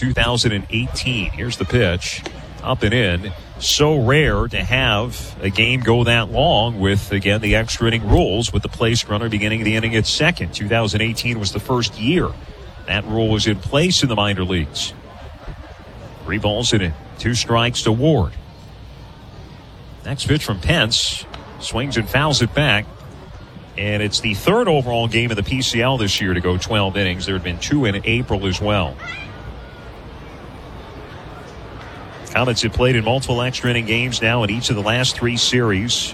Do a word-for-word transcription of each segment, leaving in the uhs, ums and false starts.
two thousand eighteen. Here's the pitch. Up and in. So rare to have a game go that long with, again, the extra inning rules with the place runner beginning the inning at second. two thousand eighteen was the first year that rule was in place in the minor leagues. Three balls in it. Two strikes to Ward. Next pitch from Pence. Swings and fouls it back. And it's the third overall game of the P C L this year to go twelve innings. There had been two in April as well. Comets have played in multiple extra inning games now in each of the last three series.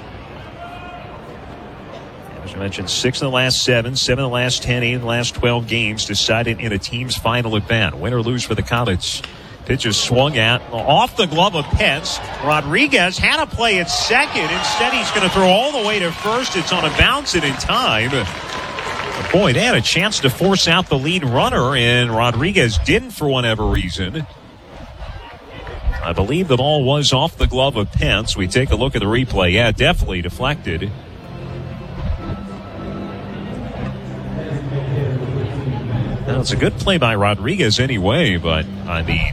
As I mentioned, six in the last seven, seven in the last ten, eight in the last twelve games decided in a team's final at bat. Win or lose for the Comets. Pitch is swung at off the glove of Pence. Rodriguez had a play at second. Instead, he's going to throw all the way to first. It's on a bounce and in time. Boy, they had a chance to force out the lead runner, and Rodriguez didn't for whatever reason. I believe the ball was off the glove of Pence. We take a look at the replay. Yeah, definitely deflected. Now, it's a good play by Rodriguez anyway, but, I mean,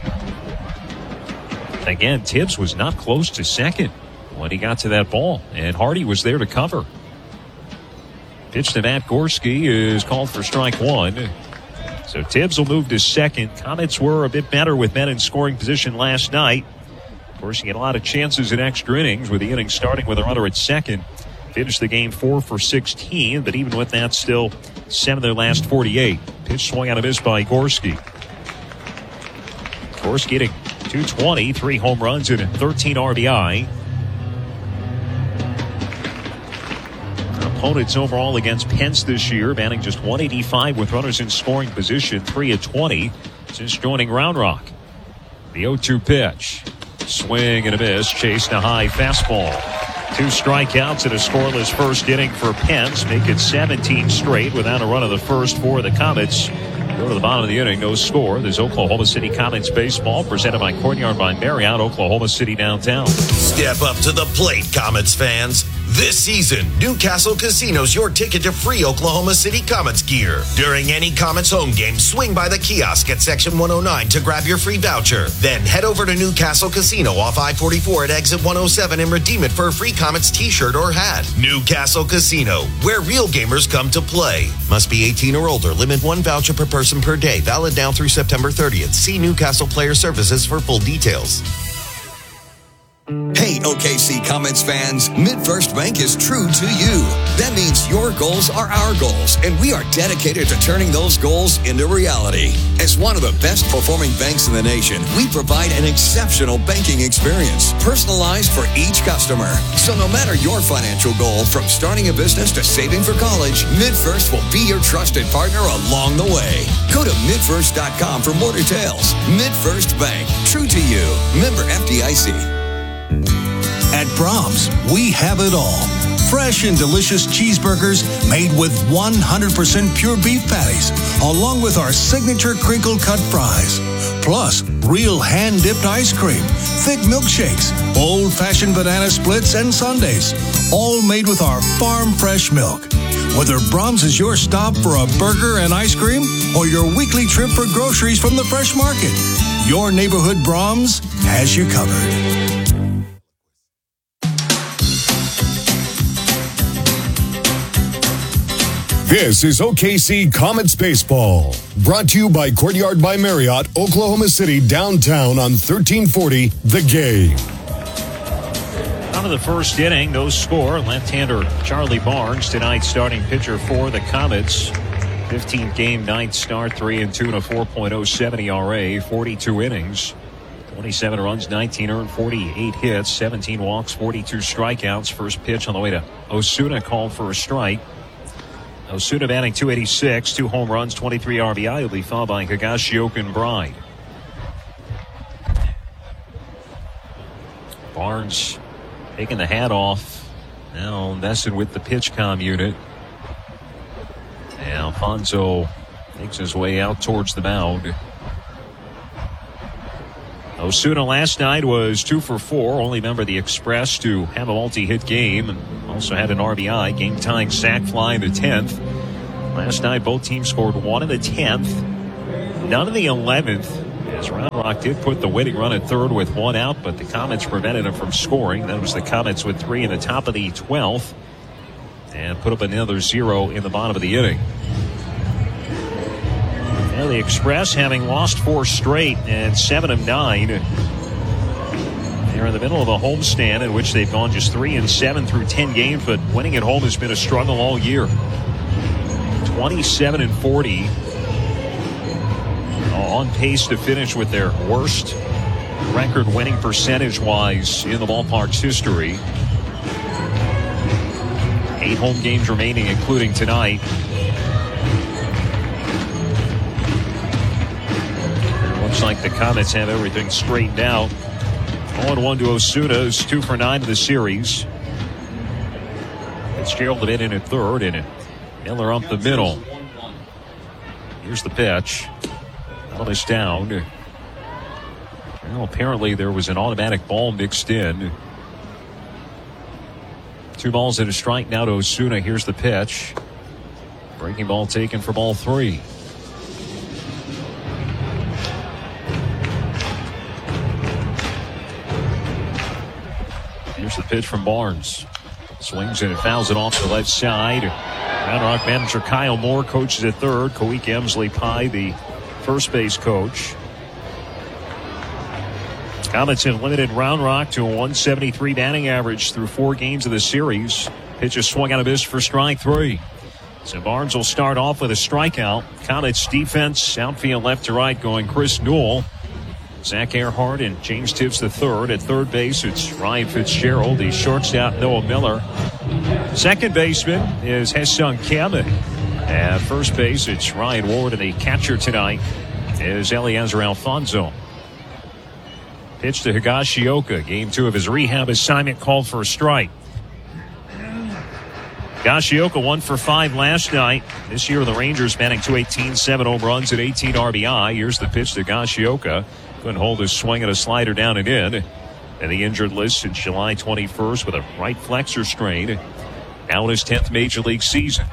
again, Tibbs was not close to second when he got to that ball, and Hardy was there to cover. Pitch to Matt Gorski is called for strike one. So Tibbs will move to second. Comets were a bit better with men in scoring position last night. Of course, you get a lot of chances in extra innings with the inning starting with a runner at second. Finished the game four for sixteen, but even with that, still seven of their last forty-eight. Pitch swung out of miss by Gorski. Gorski getting two twenty, three home runs and thirteen R B I. Opponents overall against Pence this year, batting just one eighty-five with runners in scoring position, three of twenty since joining Round Rock. The oh two pitch. Swing and a miss, chased a high fastball. Two strikeouts and a scoreless first inning for Pence. Make it seventeen straight without a run of the first for the Comets. Go to the bottom of the inning, no score. There's Oklahoma City Comets baseball presented by Courtyard by Marriott, Oklahoma City downtown. Step up to the plate, Comets fans. This season, Newcastle Casino's your ticket to free Oklahoma City Comets gear. During any Comets home game, swing by the kiosk at Section one oh nine to grab your free voucher. Then head over to Newcastle Casino off I forty-four at Exit one oh seven and redeem it for a free Comets t-shirt or hat. Newcastle Casino, where real gamers come to play. Must be eighteen or older. Limit one voucher per person per day. Valid now through September thirtieth. See Newcastle Player Services for full details. Hey, O K C Comets fans, MidFirst Bank is true to you. That means your goals are our goals, and we are dedicated to turning those goals into reality. As one of the best performing banks in the nation, we provide an exceptional banking experience, personalized for each customer. So no matter your financial goal, from starting a business to saving for college, MidFirst will be your trusted partner along the way. Go to mid first dot com for more details. MidFirst Bank, true to you. Member F D I C. At Brahms, we have it all. Fresh and delicious cheeseburgers made with one hundred percent pure beef patties, along with our signature crinkle cut fries. Plus, real hand-dipped ice cream, thick milkshakes, old-fashioned banana splits, and sundaes, all made with our farm-fresh milk. Whether Brahms is your stop for a burger and ice cream or your weekly trip for groceries from the fresh market, your neighborhood Brahms has you covered. This is O K C Comets Baseball, brought to you by Courtyard by Marriott, Oklahoma City, downtown on thirteen forty The Game. Out of the first inning, no score. Left-hander Charlie Barnes, tonight's starting pitcher for the Comets. fifteenth game, ninth start, three and two and a four point oh seven E R A, forty-two innings. twenty-seven runs, nineteen earned, forty-eight hits, seventeen walks, forty-two strikeouts. First pitch on the way to Osuna, called for a strike. Osuna batting two eighty-six, two home runs, twenty-three R B I. He'll be followed by Higashioka Bride. Barnes taking the hat off. Now messing with the pitch comm unit. And Alfonso makes his way out towards the mound. Osuna last night was two for four, only member of the Express to have a multi-hit game, and also had an R B I, game-tying sac fly in the tenth. Last night, both teams scored one in the tenth, none in the eleventh, As Round Rock did put the winning run at third with one out, but the Comets prevented him from scoring. That was the Comets with three in the top of the twelfth. And put up another zero in the bottom of the inning. Now the Express, having lost four straight and seven of nine, they're in the middle of a homestand in which they've gone just three and seven through ten games, but winning at home has been a struggle all year. twenty-seven and forty. On pace to finish with their worst record winning percentage-wise in the ballpark's history. Eight home games remaining, including tonight. Looks like the Comets have everything straightened out. oh one to Osuna is two for nine in the series. Fitzgerald a bit in at third, and Miller up the middle. Here's the pitch. Is down. Well, apparently there was an automatic ball mixed in. Two balls and a strike now to Osuna. Here's the pitch. Breaking ball taken for ball three. Here's the pitch from Barnes. Swings and it fouls it off the left side. Round Rock manager Kyle Moore coaches at third. Koik Emsley Pye, the first base coach. Comets have limited Round Rock to a one seventy-three batting average through four games of the series. Pitch is swung out of this for strike three. So Barnes will start off with a strikeout. Comets defense, outfield left to right, going Chris Newell, Zach Earhart, and James Tibbs the third. At third base, it's Ryan Fitzgerald. The shortstop, Noah Miller. Second baseman is Haesung Kim. At first base, it's Ryan Ward, and the catcher tonight is Eliezer Alfonso. Pitch to Higashioka. Game two of his rehab assignment called for a strike. Higashioka one for five last night. This year the Rangers batting two eighteen, seven home runs and eighteen R B I. Here's the pitch to Higashioka. Couldn't hold his swing and a slider down and in. And the injured list since July twenty-first with a right flexor strain. Now in his tenth major league season.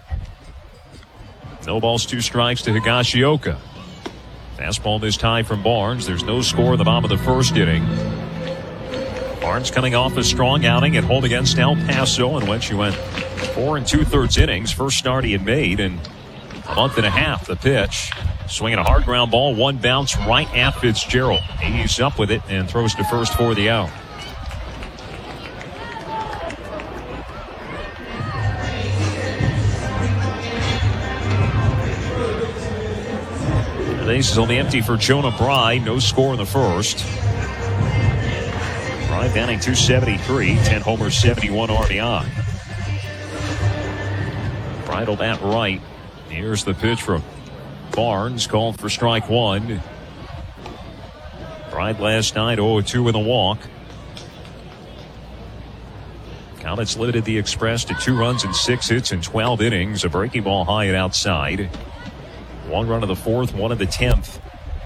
No balls, two strikes to Higashioka. Fastball this time from Barnes. There's no score in the bottom of the first inning. Barnes coming off a strong outing at home against El Paso, in which he went four and two-thirds innings. First start he had made in a month and a half. The pitch. Swinging a hard ground ball. One bounce right at Fitzgerald. He's up with it and throws to first for the out. The base is only empty for Jonah Bride. No score in the first. Bride batting two seventy-three. ten homers, seventy-one R B I. Bride will bat right. Here's the pitch from Barnes. Called for strike one. Bride last night oh two with a walk. Comets limited the Express to two runs and six hits in twelve innings. A breaking ball high and outside. One run of the fourth, one of the tenth.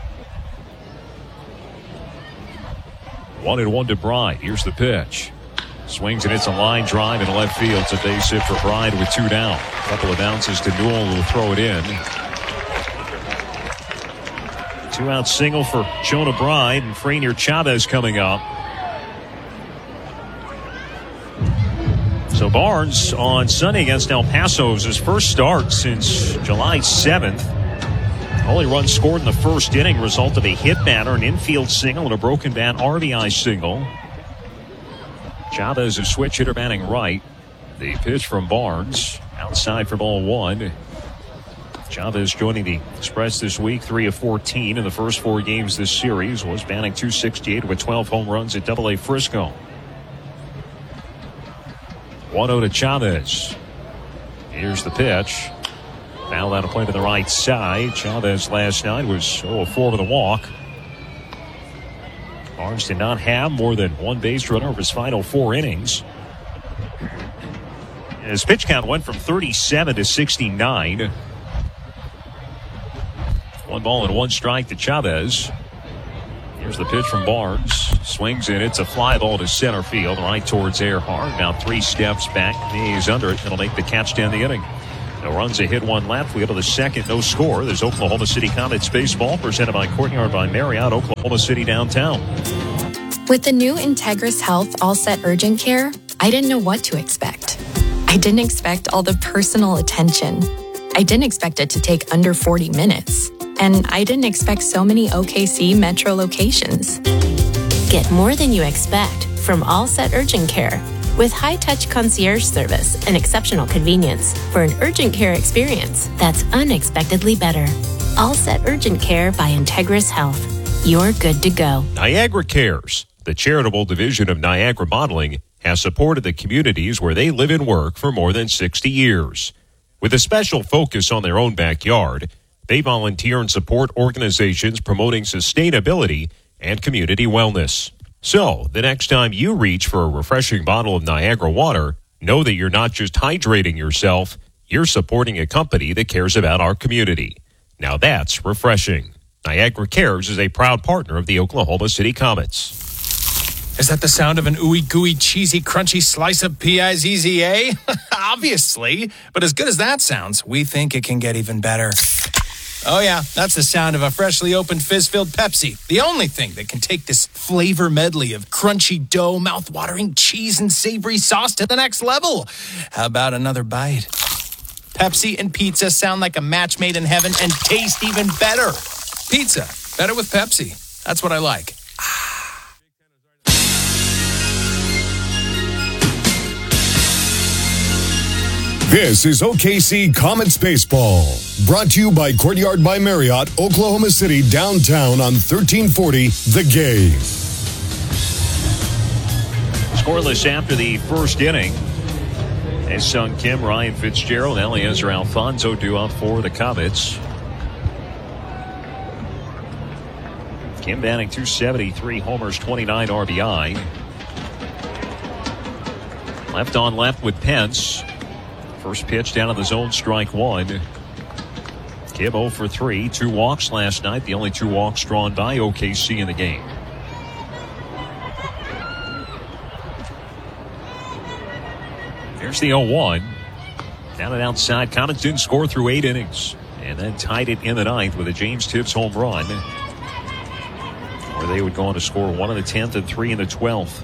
One and one to Bride. Here's the pitch. Swings and it's a line drive in left field. It's a base hit for Bride with two down. A couple of bounces to Newell, who will throw it in. Two out single for Jonah Bride, and Franier Chavez coming up. So Barnes on Sunday against El Paso is his first start since July seventh. Only run scored in the first inning, result of a hit batter, an infield single, and a broken bat R B I single. Chavez, a switch hitter, batting right. The pitch from Barnes, outside for ball one. Chavez joining the Express this week, three of fourteen in the first four games this series. Was batting two sixty-eight with twelve home runs at Double A Frisco. one oh to Chavez. Here's the pitch. Foul out of play to the right side. Chavez last night was oh four with a walk. Barnes did not have more than one base runner over his final four innings. His pitch count went from thirty-seven to sixty-nine. One ball and one strike to Chavez. Here's the pitch from Barnes. Swings in. It's a fly ball to center field, right towards Earhart. Now three steps back. He's under it. It'll make the catch down the inning. No runs, a hit, one left. We go to the second, no score. There's Oklahoma City Comets baseball presented by Courtyard by Marriott, Oklahoma City downtown. With the new Integris Health All Set Urgent Care, I didn't know what to expect. I didn't expect all the personal attention. I didn't expect it to take under forty minutes. And I didn't expect so many O K C Metro locations. Get more than you expect from All Set Urgent Care. With high-touch concierge service and exceptional convenience for an urgent care experience that's unexpectedly better. All Set Urgent Care by Integris Health. You're good to go. Niagara Cares, the charitable division of Niagara Modeling, has supported the communities where they live and work for more than sixty years. With a special focus on their own backyard, they volunteer and support organizations promoting sustainability and community wellness. So, the next time you reach for a refreshing bottle of Niagara water, know that you're not just hydrating yourself, you're supporting a company that cares about our community. Now that's refreshing. Niagara Cares is a proud partner of the Oklahoma City Comets. Is that the sound of an ooey gooey, cheesy, crunchy slice of P I Z Z A? Obviously. But as good as that sounds, we think it can get even better. Oh yeah, that's the sound of a freshly opened fizz-filled Pepsi. The only thing that can take this flavor medley of crunchy dough, mouth-watering cheese, and savory sauce to the next level. How about another bite? Pepsi and pizza sound like a match made in heaven and taste even better. Pizza, better with Pepsi. That's what I like. This is O K C Comets Baseball, brought to you by Courtyard by Marriott, Oklahoma City downtown on thirteen forty The Game. Scoreless after the first inning. As Sung Kim, Ryan Fitzgerald, Eliezer Alfonso do up for the Comets. Kim batting two seventy-three, homers, twenty-nine R B I. Left on left with Pence. First pitch down in the zone, strike one. Kim oh for three, two walks last night. The only two walks drawn by O K C in the game. Here's the oh one. Down and outside. Comets didn't score through eight innings. And then tied it in the ninth with a James Tibbs home run, where they would go on to score one in the tenth and three in the twelfth.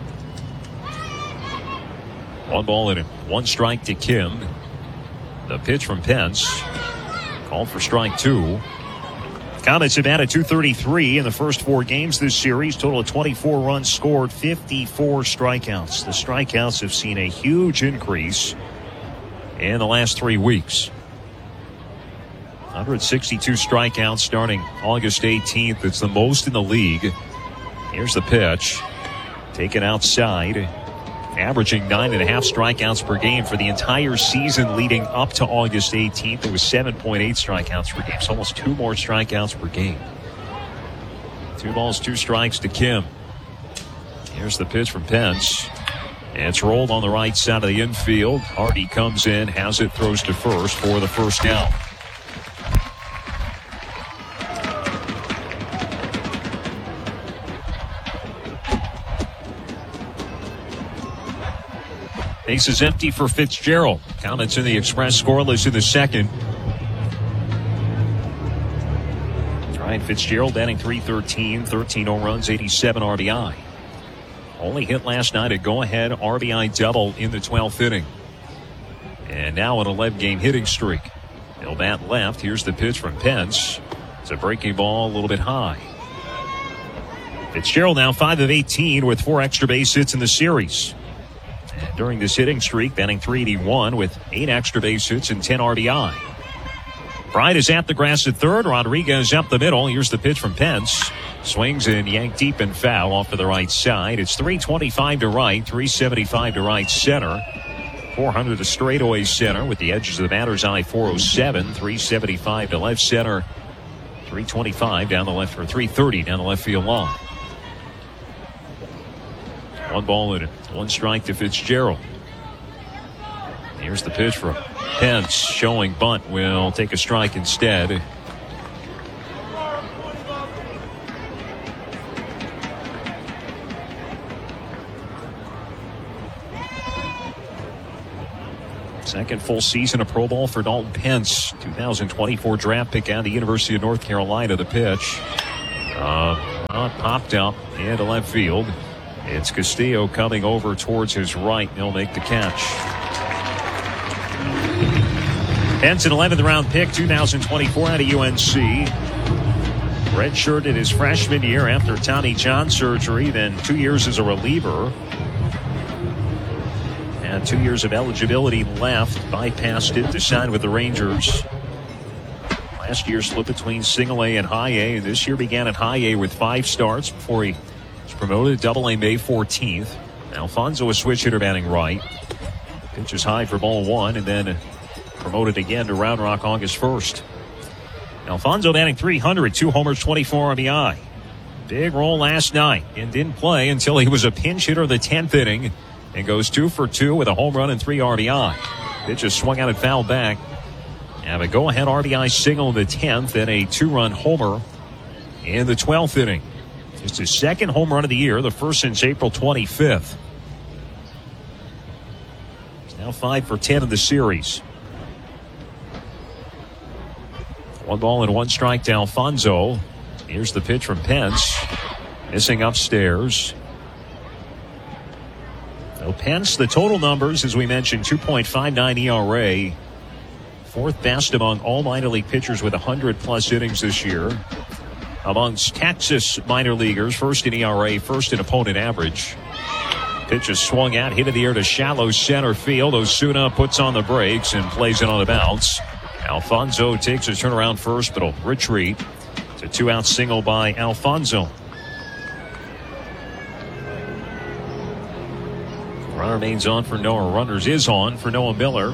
One ball and one strike to Kim. The pitch from Pence. Called for strike two. Comets have batted two thirty-three in the first four games this series. Total of twenty-four runs scored, fifty-four strikeouts. The strikeouts have seen a huge increase in the last three weeks. one hundred sixty-two strikeouts starting August eighteenth. It's the most in the league. Here's the pitch. Taken outside. Averaging nine and a half strikeouts per game for the entire season leading up to August eighteenth. It was seven point eight strikeouts per game. So almost two more strikeouts per game. Two balls, two strikes to Kim. Here's the pitch from Pence. And it's rolled on the right side of the infield. Hardy comes in, has it, throws to first for the first down. Base is empty for Fitzgerald. Comets in the Express scoreless in the second. Ryan Fitzgerald batting three thirteen, thirteen home runs, eighty-seven R B I. Only hit last night a go-ahead R B I double in the twelfth inning. And now an eleven-game hitting streak. He'll bat left. Here's the pitch from Pence. It's a breaking ball a little bit high. Fitzgerald now five of eighteen with four extra base hits in the series. During this hitting streak, batting three eighty-one with eight extra base hits and ten R B I. Bryant is at the grass at third. Rodriguez up the middle. Here's the pitch from Pence. Swings and yanked deep and foul off to the right side. It's three twenty-five to right, three seventy-five to right center. four hundred to straightaway center with the edges of the batter's eye, four oh seven. three seventy-five to left center. three twenty-five down the left, or three thirty down the left field line. One ball and one strike to Fitzgerald. Here's the pitch from Pence, showing bunt will take a strike instead. Second full season of Pro Bowl for Dalton Pence. two thousand twenty-four draft pick out of the University of North Carolina. The pitch. Uh, not popped up into left field. It's Castillo coming over towards his right. He'll make the catch. Pence, an eleventh round pick, two thousand twenty-four out of U N C. Redshirted his freshman year after Tommy John surgery, then two years as a reliever. And two years of eligibility left. Bypassed it to sign with the Rangers. Last year split between single A and high A. And this year began at high A with five starts before he was promoted to double A May fourteenth. Alfonso, a switch hitter batting right. Pitch is high for ball one, and then promoted again to Round Rock August first. Alfonso batting three hundred, two homers, twenty-four R B I. Big role last night and didn't play until he was a pinch hitter in the tenth inning. And goes two for two with a home run and three R B I. Pitch is swung out and fouled back. Have a go-ahead R B I single in the tenth and a two-run homer in the twelfth inning. It's his second home run of the year, the first since April twenty-fifth. He's now five for ten in the series. One ball and one strike to Alfonso. Here's the pitch from Pence. Missing upstairs. So Pence, the total numbers, as we mentioned, two point five nine E R A. Fourth best among all minor league pitchers with one hundred plus innings this year. Amongst Texas minor leaguers, first in E R A, first in opponent average. Pitch is swung out, hit in the air to shallow center field. Osuna puts on the brakes and plays it on the bounce. Alfonso takes a turnaround first, but will retreat. It's a two-out single by Alfonso. Runner remains on for Noah. Runners is on for Noah Miller.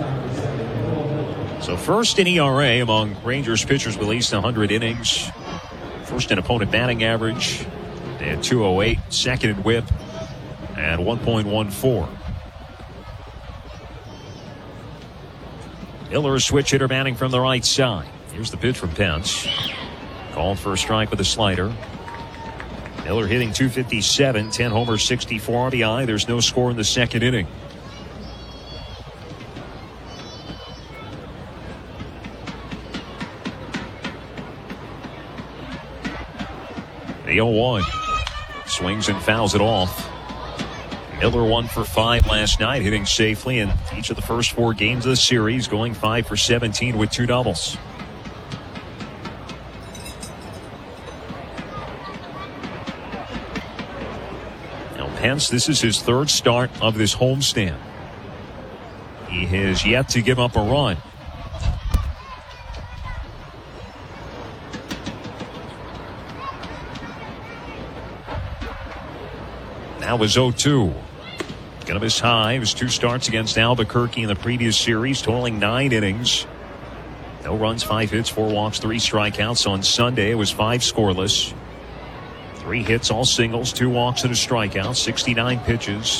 So first in E R A among Rangers pitchers with at least one hundred innings. First in opponent batting average. They had two oh eight. Second in whip at one point one four. Miller, a switch hitter batting from the right side. Here's the pitch from Pence. Called for a strike with a slider. Miller hitting two fifty-seven, ten homers, sixty-four R B I. There's no score in the second inning. The oh one. Swings and fouls it off. Miller one for five last night, hitting safely in each of the first four games of the series, going five for seventeen with two doubles. Pence, this is his third start of this homestand. He has yet to give up a run. Now was oh two. Gonna miss high. His two starts against Albuquerque in the previous series, totaling nine innings. No runs, five hits, four walks, three strikeouts. On Sunday, it was five scoreless. Three hits, all singles, two walks and a strikeout, sixty-nine pitches.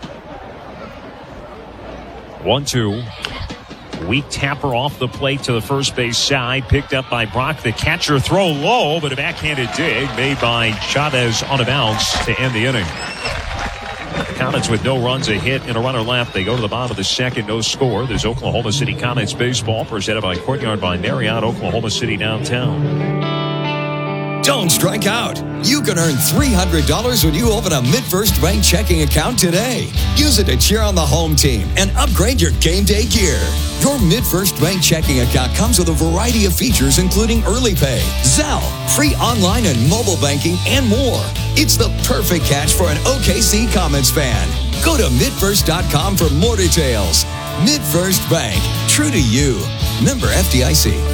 one two. Weak tapper off the plate to the first base side, picked up by Brock. The catcher, throw low, but a backhanded dig made by Chavez on a bounce to end the inning. The Comets with no runs, a hit, and a runner left. They go to the bottom of the second, no score. There's Oklahoma City Comets baseball, presented by Courtyard by Marriott, Oklahoma City downtown. Don't strike out. You can earn three hundred dollars when you open a MidFirst Bank checking account today. Use it to cheer on the home team and upgrade your game day gear. Your MidFirst Bank checking account comes with a variety of features, including early pay, Zelle, free online and mobile banking, and more. It's the perfect catch for an O K C Comets fan. Go to mid first dot com for more details. MidFirst Bank, true to you. Member F D I C.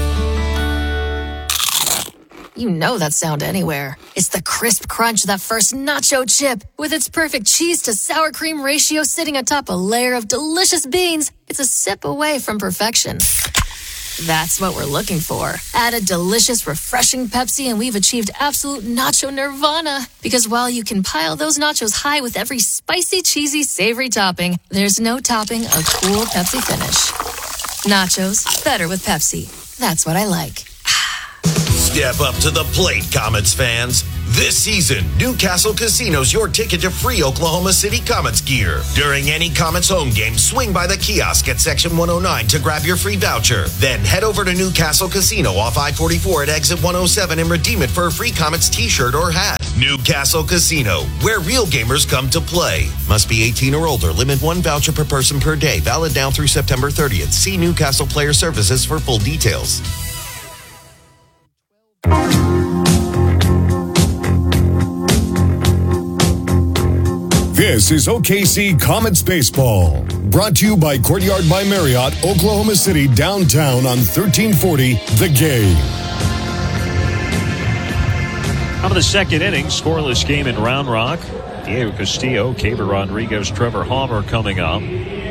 You know that sound anywhere. It's the crisp crunch of that first nacho chip. With its perfect cheese to sour cream ratio sitting atop a layer of delicious beans, it's a sip away from perfection. That's what we're looking for. Add a delicious, refreshing Pepsi and we've achieved absolute nacho nirvana. Because while you can pile those nachos high with every spicy, cheesy, savory topping, there's no topping a cool Pepsi finish. Nachos, better with Pepsi. That's what I like. Step up to the plate, Comets fans. This season, Newcastle Casino's your ticket to free Oklahoma City Comets gear. During any Comets home game, swing by the kiosk at Section one oh nine to grab your free voucher. Then head over to Newcastle Casino off I forty-four at exit one oh seven and redeem it for a free Comets t-shirt or hat. Newcastle Casino, where real gamers come to play. Must be eighteen or older. Limit one voucher per person per day. Valid now through September thirtieth. See Newcastle Player Services for full details. This is O K C Comets Baseball, brought to you by Courtyard by Marriott, Oklahoma City, downtown on thirteen forty The Game. Out of the second inning, scoreless game in Round Rock. Diego Castillo, Keibert Rodriguez, Trevor Hauber coming up.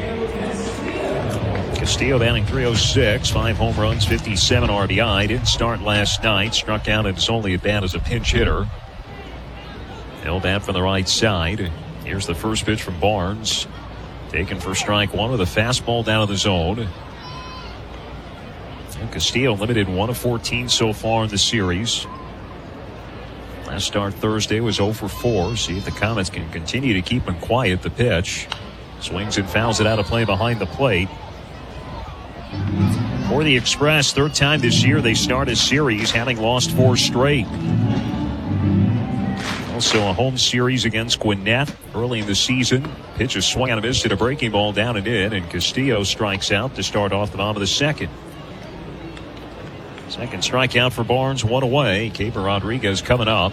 Castillo batting three oh six, five home runs, fifty-seven R B I. Didn't start last night, struck out and it's only at bat as a pinch hitter. Held bat from the right side. Here's the first pitch from Barnes. Taken for strike one with a fastball down in the zone. And Castillo limited one of fourteen so far in the series. Last start Thursday was oh for four. See if the Comets can continue to keep him quiet. The pitch. Swings and fouls it out of play behind the plate. For the Express, third time this year they start a series, having lost four straight. Also a home series against Gwinnett early in the season. Pitch is swung out of his to the breaking ball down and in, and Castillo strikes out to start off the bottom of the second. Second strikeout for Barnes, one away. Keibert Rodriguez coming up.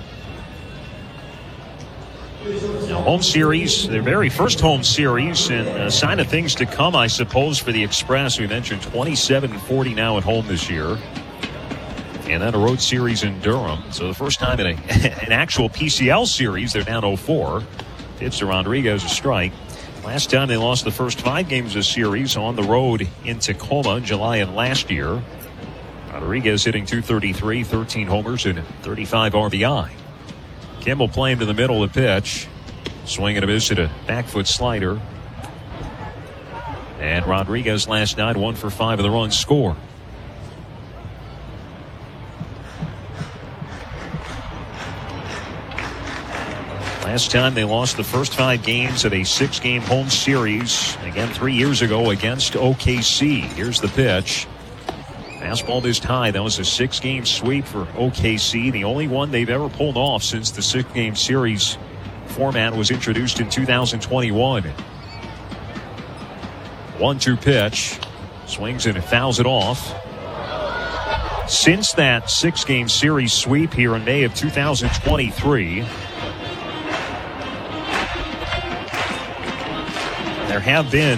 Now, home series, their very first home series, and a sign of things to come, I suppose, for the Express. We mentioned twenty-seven and forty now at home this year. And then a road series in Durham. So the first time in a, an actual P C L series, they're down oh four. Pitch to Rodriguez, a strike. Last time they lost the first five games of the series on the road in Tacoma in July of last year. Rodriguez hitting two thirty-three, thirteen homers, and thirty-five R B I. Kimball playing to the middle of the pitch. Swing and a miss at a back foot slider. And Rodriguez last night, one for five of the runs scored. Last time they lost the first five games of a six-game home series. Again, three years ago against O K C. Here's the pitch. Fastball this high. That was a six-game sweep for O K C. The only one they've ever pulled off since the six-game series format was introduced in two thousand twenty-one. one two pitch. Swings and it fouls it off. Since that six-game series sweep here in May of two thousand twenty-three, there have been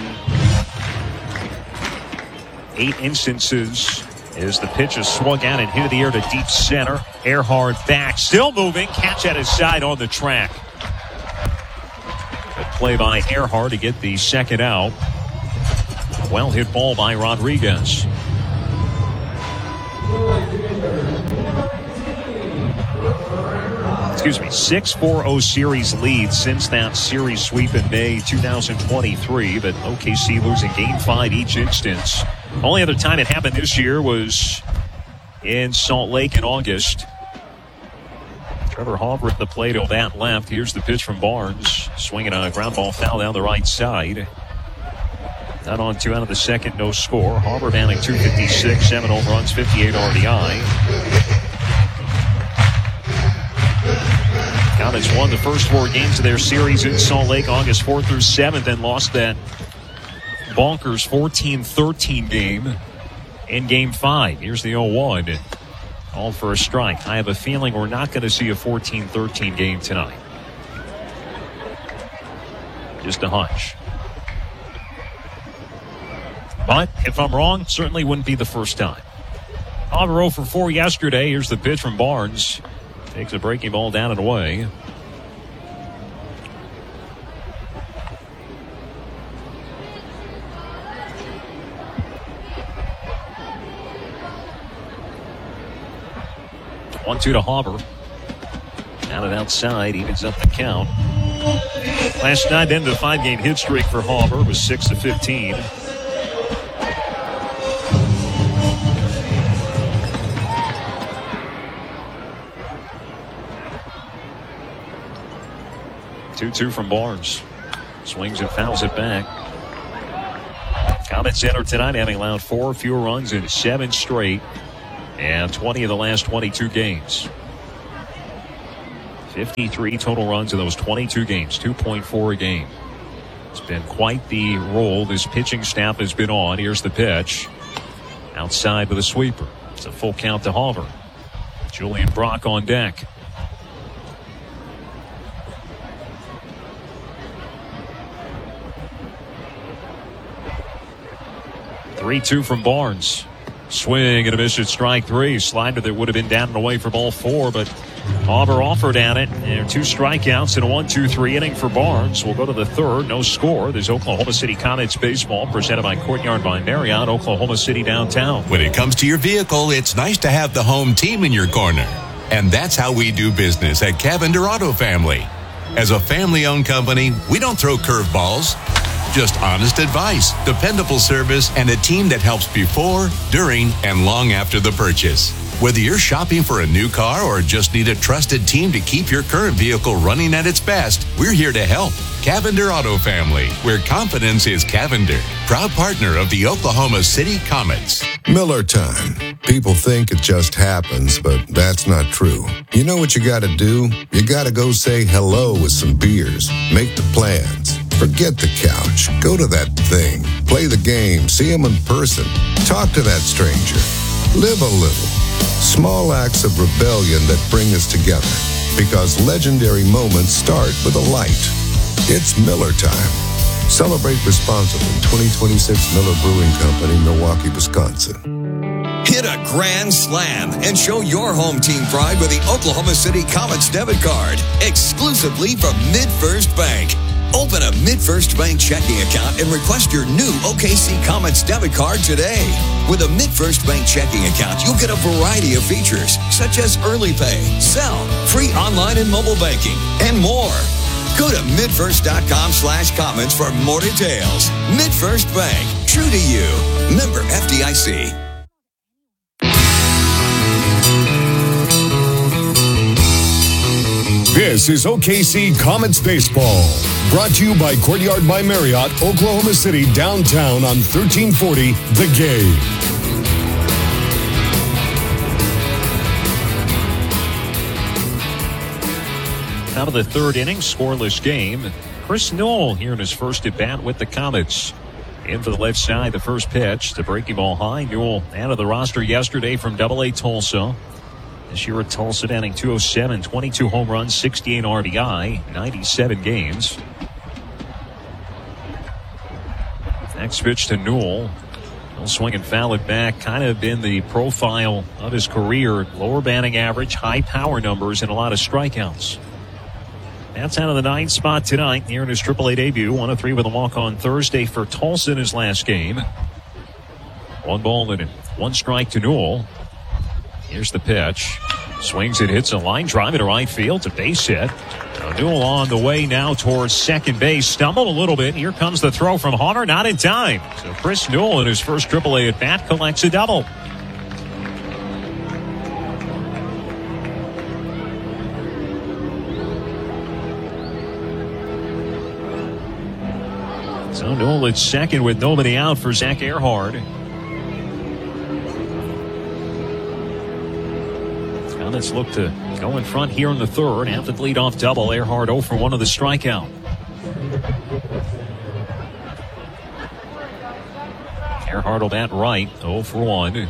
eight instances as the pitch is swung out and hit the air to deep center. Earhart back, still moving. Catch at his side on the track. Good play by Earhart to get the second out. Well hit ball by Rodriguez. Excuse me, six four oh series lead since that series sweep in May two thousand twenty-three, but O K C losing game five each instance. Only other time it happened this year was in Salt Lake in August. Trevor Hauber at the plate, oh, that left. Here's the pitch from Barnes. Swinging on a ground ball foul down the right side. Not on two out of the second, no score. Hauber batting two fifty-six, seven home runs, fifty-eight R B I. Comets won the first four games of their series in Salt Lake August fourth through seventh and lost that bonkers fourteen thirteen game in game five. Here's the oh one. All for a strike. I have a feeling we're not going to see a fourteen thirteen game tonight. Just a hunch. But if I'm wrong, certainly wouldn't be the first time. Hauber oh for four yesterday. Here's the pitch from Barnes. Takes a breaking ball down and away. one two to Hauber. Down and outside, evens up the count. Last night, ended a five-game hit streak for Hauber. Was six to fifteen. two two from Barnes. Swings and fouls it back. Comets Center tonight having allowed four fewer runs in seven straight and twenty of the last twenty-two games. fifty-three total runs in those twenty-two games, two point four a game. It's been quite the role this pitching staff has been on. Here's the pitch. Outside with a sweeper. It's a full count to Hauver. Julian Brock on deck. three two from Barnes. Swing and a miss at strike three. Slider that would have been down and away for ball four, but Hauver offered at it. And two strikeouts in a one two three inning for Barnes. We'll go to the third. No score. There's Oklahoma City Comets baseball presented by Courtyard by Marriott, Oklahoma City downtown. When it comes to your vehicle, it's nice to have the home team in your corner. And that's how we do business at Cavender Auto Family. As a family-owned company, we don't throw curveballs. Just honest advice, dependable service, and a team that helps before, during, and long after the purchase. Whether you're shopping for a new car or just need a trusted team to keep your current vehicle running at its best, we're here to help. Cavender Auto Family, where confidence is Cavender. Proud partner of the Oklahoma City Comets. Miller time. People think it just happens, but that's not true. You know what you gotta do? You gotta go say hello with some beers. Make the plans. Forget the couch. Go to that thing. Play the game. See them in person. Talk to that stranger. Live a little. Small acts of rebellion that bring us together. Because legendary moments start with a light. It's Miller time. Celebrate responsibly. twenty twenty-six Miller Brewing Company, Milwaukee, Wisconsin. Hit a grand slam and show your home team pride with the Oklahoma City Comets debit card. Exclusively from MidFirst Bank. Open a MidFirst Bank checking account and request your new O K C Comets debit card today. With a MidFirst Bank checking account, you'll get a variety of features, such as early pay, sell, free online and mobile banking, and more. Go to midfirst.com slash comments for more details. MidFirst Bank, true to you. Member F D I C. This is O K C Comets Baseball. Brought to you by Courtyard by Marriott, Oklahoma City, downtown on thirteen forty The Game. Out of the third inning, scoreless game. Chris Newell here in his first at bat with the Comets. In for the left side, the first pitch. The breaking ball high. Newell out of the roster yesterday from Double A Tulsa. This year at Tulsa, batting two oh seven, twenty-two home runs, sixty-eight R B I, ninety-seven games. Next pitch to Newell. He'll swing and foul it back. Kind of been the profile of his career. Lower batting average, high power numbers, and a lot of strikeouts. That's out of the ninth spot tonight here in his triple A debut. one oh three with a walk on Thursday for Tulsa in his last game. One ball and one strike to Newell. Here's the pitch. Swings it, hits a line drive into right field. It's a base hit. Now Newell on the way now towards second base. Stumbled a little bit. Here comes the throw from Hauver. Not in time. So Chris Newell in his first triple A at bat collects a double. So Newell at second with nobody out for Zach Earhart. Let's look to go in front here in the third. Have the lead-off double. Earhart oh for one of the strikeout. Earhart will bat right. oh for one.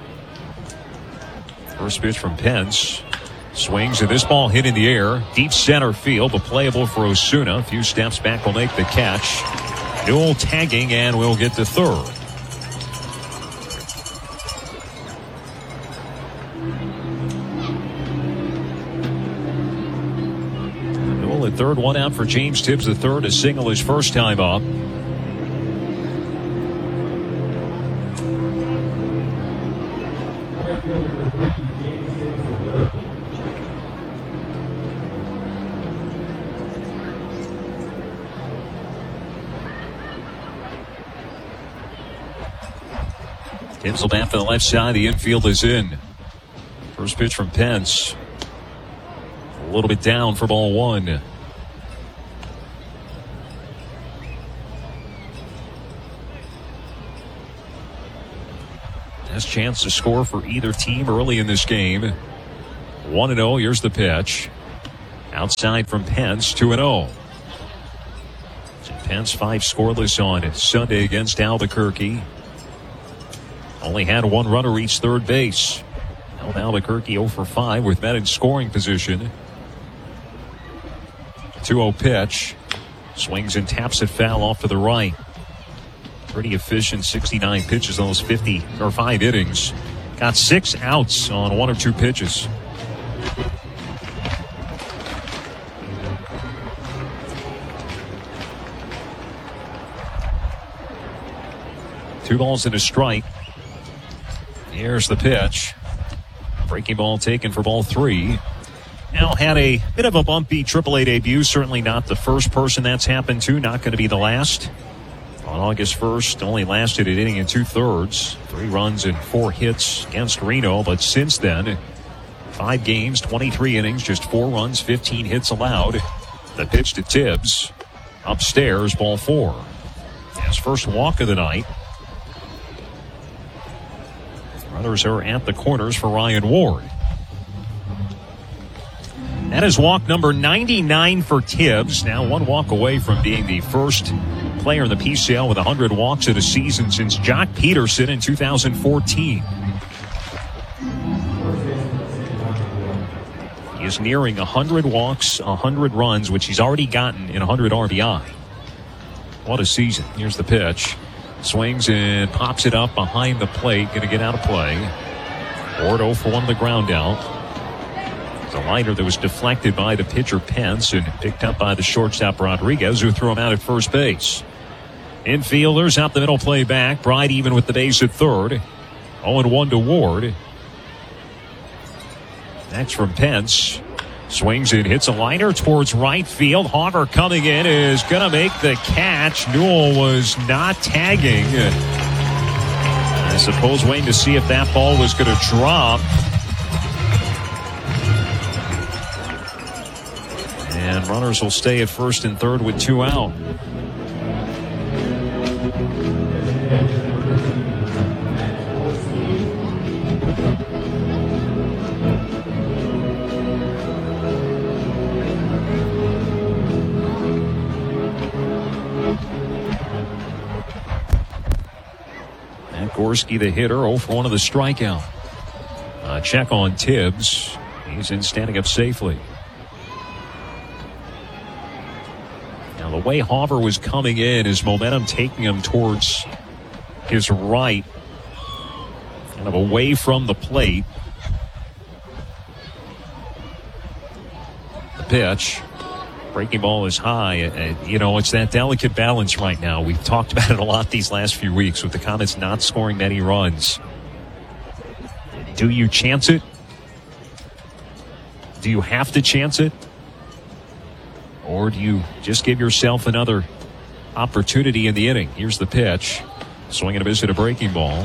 First pitch from Pence. Swings, and this ball hit in the air. Deep center field, but playable for Osuna. A few steps back will make the catch. Newell tagging, and will get to third. Third, one out for James Tibbs. The third, a single his first time up. Tibbs will bat for the left side. The infield is in. First pitch from Pence. A little bit down for ball one. Last chance to score for either team early in this game. one and oh. Here's the pitch. Outside from Pence, two and oh. Pence five scoreless on Sunday against Albuquerque. Only had one runner reach third base. Held Albuquerque oh for five with men in scoring position. two oh pitch. Swings and taps it foul off to the right. Pretty efficient, sixty-nine pitches on those fifty or five innings. Got six outs on one or two pitches. Two balls and a strike. Here's the pitch. Breaking ball taken for ball three. Now had a bit of a bumpy triple A debut. Certainly not the first person that's happened to. Not going to be the last. On August first, only lasted an inning and two-thirds. Three runs and four hits against Reno. But since then, five games, twenty-three innings, just four runs, fifteen hits allowed. The pitch to Tibbs. Upstairs, ball four. His first walk of the night. Runners are at the corners for Ryan Ward. That is walk number ninety-nine for Tibbs. Now one walk away from being the first player in the P C L with one hundred walks in a season since Jock Peterson in two thousand fourteen. He is nearing one hundred walks, one hundred runs, which he's already gotten in one hundred R B I. What a season. Here's the pitch. Swings and pops it up behind the plate. Going to get out of play. Ward oh for one on the ground out. The liner that was deflected by the pitcher Pence and picked up by the shortstop Rodriguez, who threw him out at first base. Infielders out the middle, play back. Bride even with the base at third. oh and one to Ward. Next from Pence. Swings and hits a liner towards right field. Hauver coming in is going to make the catch. Newell was not tagging. I suppose waiting to see if that ball was going to drop. And runners will stay at first and third with two out. Gorski, the hitter, oh for one of the strikeout. Uh, check on Tibbs. He's in, standing up safely. Now, the way Hauver was coming in, his momentum taking him towards his right, kind of away from the plate. The pitch. Breaking ball is high. Uh, you know, it's that delicate balance right now. We've talked about it a lot these last few weeks with the Comets not scoring many runs. Do you chance it? Do you have to chance it? Or do you just give yourself another opportunity in the inning? Here's the pitch. Swinging a miss at a breaking ball.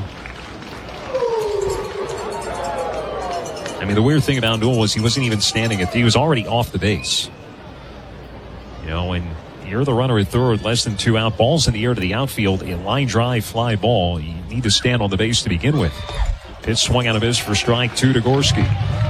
I mean, the weird thing about Newell was he wasn't even standing at, he was already off the base. You know, when you're the runner at third, less than two out, balls in the air to the outfield, a line drive fly ball, you need to stand on the base to begin with. Pitch swung out of miss for strike two to Gorski.